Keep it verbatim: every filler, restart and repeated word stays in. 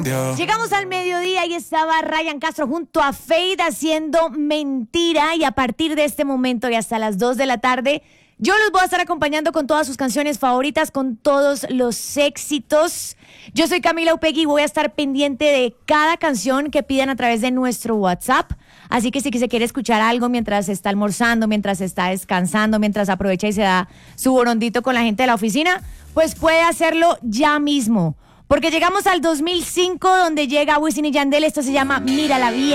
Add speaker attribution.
Speaker 1: Llegamos al mediodía y estaba Ryan Castro junto a Fade haciendo Mentira, y a partir de este momento y hasta las dos de la tarde yo los voy a estar acompañando con todas sus canciones favoritas, con todos los éxitos. Yo soy Camila Upegui y voy a estar pendiente de cada canción que pidan a través de nuestro WhatsApp. Así que si se quiere escuchar algo mientras está almorzando, mientras está descansando, mientras aprovecha y se da su borondito con la gente de la oficina, pues puede hacerlo ya mismo. Porque llegamos al dos mil cinco, donde llega Wisin y Yandel. Esto se llama Mírala Bien.